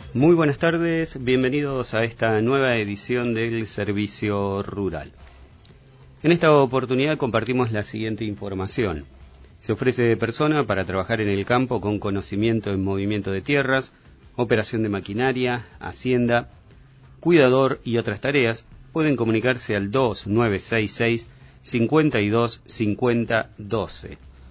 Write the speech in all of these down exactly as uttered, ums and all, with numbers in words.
Muy buenas tardes, bienvenidos a esta nueva edición del Servicio Rural. En esta oportunidad compartimos la siguiente información. Se ofrece persona para trabajar en el campo con conocimiento en movimiento de tierras, operación de maquinaria, hacienda, cuidador y otras tareas. Pueden comunicarse al dos nueve seis seis, cinco dos cinco cero uno dos.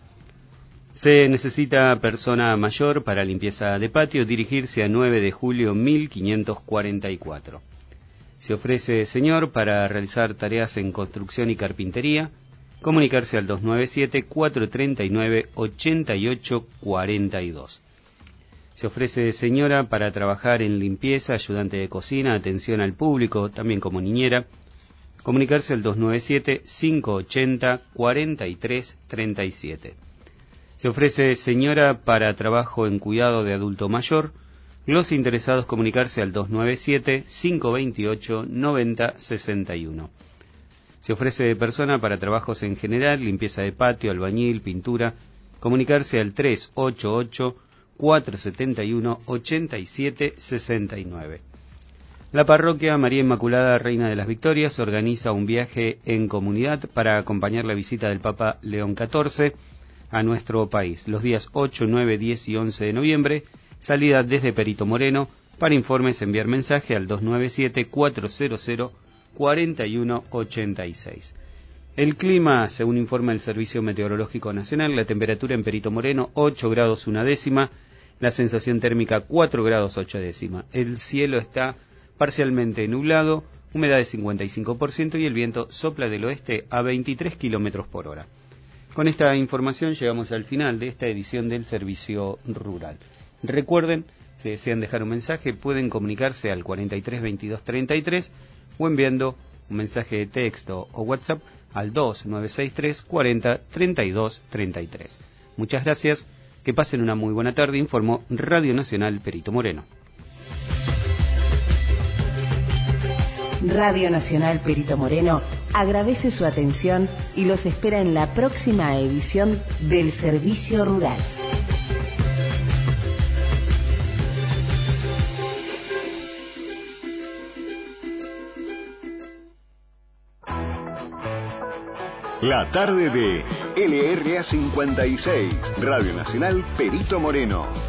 Se necesita persona mayor para limpieza de patio, dirigirse a nueve de julio mil quinientos cuarenta y cuatro. Se ofrece señor para realizar tareas en construcción y carpintería, comunicarse al dos nueve siete, cuatro tres nueve, ocho ocho cuatro dos. Se ofrece señora para trabajar en limpieza, ayudante de cocina, atención al público, también como niñera, comunicarse al dos nueve siete, cinco ocho cero, cuatro tres tres siete. Se ofrece señora para trabajo en cuidado de adulto mayor. Los interesados comunicarse al dos nueve siete, cinco dos ocho, nueve cero seis uno. Se ofrece persona para trabajos en general, limpieza de patio, albañil, pintura, comunicarse al tres ocho ocho, cuatro siete uno, ocho siete seis nueve. La parroquia María Inmaculada Reina de las Victorias organiza un viaje en comunidad para acompañar la visita del Papa León catorce a nuestro país, los días ocho, nueve, diez y once de noviembre, salida desde Perito Moreno. Para informes enviar mensaje al dos nueve siete, cuatro cero cero, cuatro uno ocho seis. El clima, según informa el Servicio Meteorológico Nacional, la temperatura en Perito Moreno ocho grados una décima, la sensación térmica cuatro grados ocho décima. El cielo está parcialmente nublado, humedad de cincuenta y cinco por ciento y el viento sopla del oeste a veintitrés kilómetros por hora. Con esta información llegamos al final de esta edición del Servicio Rural. Recuerden, si desean dejar un mensaje, pueden comunicarse al cuarenta y tres veintidós treinta y tres o enviando un mensaje de texto o WhatsApp al dos nueve seis tres, cuarenta, treinta y dos treinta y tres. Muchas gracias, que pasen una muy buena tarde, informó Radio Nacional Perito Moreno. Radio Nacional Perito Moreno agradece su atención y los espera en la próxima edición del Servicio Rural. La tarde de L R A cincuenta y seis, Radio Nacional Perito Moreno.